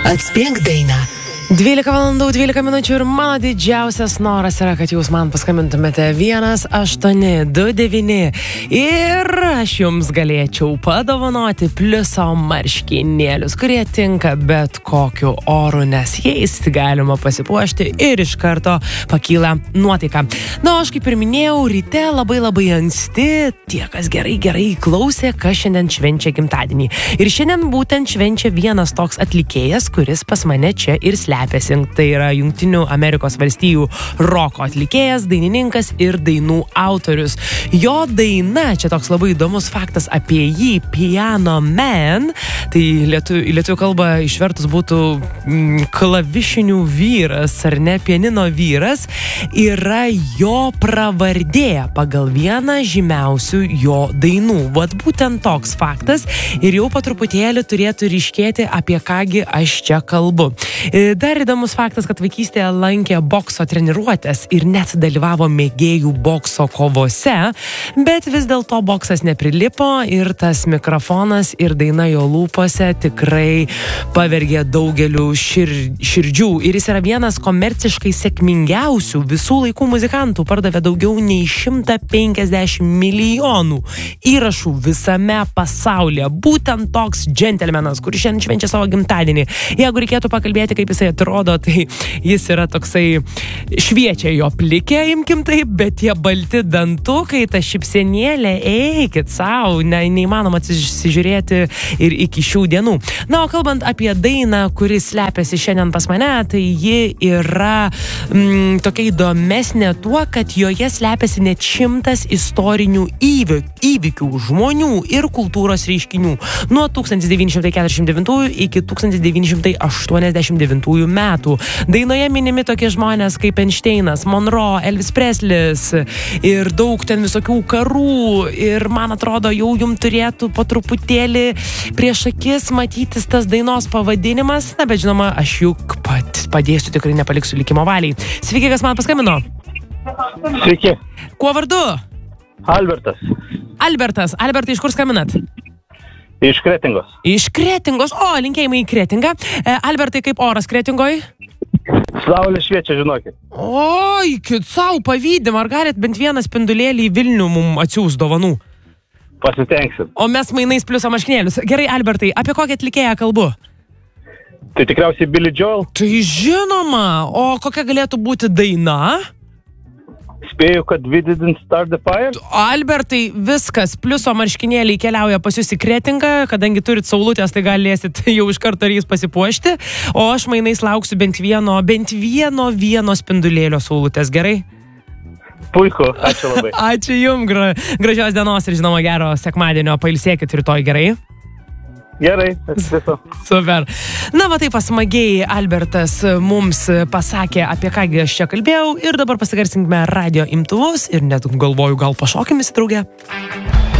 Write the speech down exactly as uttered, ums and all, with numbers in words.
Atspėk dainą. dvylika valandų, dvylika minučių ir mano didžiausias noras yra, kad jūs man paskambintumėte vienas aštuoni du devyni ir aš jums galėčiau padovanoti pliuso marškinėlius, kurie tinka bet kokiu oru, nes jais galima pasipuošti ir iš karto pakyla nuotaika. Na, aš kaip ir minėjau, ryte labai labai anksti tie, kas gerai gerai klausė, kas šiandien švenčia gimtadienį. Ir šiandien būtent švenčia vienas toks atlikėjas, kuris pas mane čia ir slepiasi. Tai yra Jungtinių Amerikos valstijų roko atlikėjas, dainininkas ir dainų autorius. Jo daina, čia toks labai įdomus faktas apie jį, Piano Man, tai lietuvių, į lietuvių kalbą išvertus būtų mm, klavišinių vyras, ar ne, pianino vyras, yra jo pravardė pagal vieną žymiausių jo dainų. Vat būtent toks faktas ir jau po truputėlį turėtų ryškėti, apie kągi aš čia kalbu. Dar įdomus faktas, kad vaikystėje lankė bokso treniruotės ir net dalyvavo mėgėjų bokso kovose, bet vis dėlto boksas neprilipo ir tas mikrofonas ir daina jo lūpose tikrai pavergė daugelių šir, širdžių. Ir jis yra vienas komerciškai sėkmingiausių visų laikų muzikantų, pardavė daugiau nei šimtą penkiasdešimt milijonų įrašų visame pasaulyje. Būtent toks džentelmenas, kuris šiandien švenčia savo gimtadienį. Jeigu reikėtų pakalbėti, kaip jisai atrodo, tai jis yra toksai, šviečia jo plikė, imkim taip, bet tie balti dantukai, ta šipsenėlė, eikit savo, ne, neįmanoma atsižiūrėti ir iki šių dienų. Na, o kalbant apie dainą, kuris slepiasi šiandien pas mane, tai ji yra mm, tokia įdomesnė tuo, kad joje slepiasi net šimtas istorinių įvykių, įvykių žmonių ir kultūros reiškinių nuo tūkstantis devyni šimtai keturiasdešimt devintųjų iki tūkstantis devyni šimtai aštuoniasdešimt devintųjų metų. Dainoje minimi tokie žmonės kaip Einšteinas, Monroe, Elvis Preslis ir daug ten visokių karų ir man atrodo jau jums turėtų po truputėlį prieš akis matytis tas dainos pavadinimas, na bet žinoma, aš juk pat padėsiu, tikrai nepaliksiu likimo valiai. Sveiki, kas man paskambino? Sveiki. Kuo vardu? Albertas. Albertas. Albertai, iš kur skambinat? Iš Kretingos. Iš Kretingos. O, linkėjimai į Kretingą. E, Albertai, kaip oras Kretingoj? Saulė šviečia, žinokit. Oi, kit sau pavydim. Ar galit bent vieną spindulėlį į Vilnių mum atsiųs dovanų? Pasitengsim. O mes mainais pliuso marškinėlius. Gerai, Albertai, apie kokią atlikėją kalbu? Tai tikriausiai Billy Joel. Tai žinoma. O kokia galėtų būti daina? Spėju, kad We Didn't Start the Fire. Albertai, viskas, pliuso marškinėliai keliauja pas jūs į Kretingą, kadangi turit saulutės, tai galėsit jau iš karto jais pasipuošti, o aš mainais lauksiu bent vieno, bent vieno, vieno spindulėlio saulutės, gerai? Puiku, ačiū labai. Ačiū jums, gra, gražios dienos ir žinoma gero sekmadienio, pailsėkit rytoj, gerai? Gerai, viso. Super. Na, va taip pasmagiai Albertas mums pasakė, apie kągi aš čia kalbėjau ir dabar pasigarsinkime radio imtuvus ir net galvoju, gal pašokim visi drauge.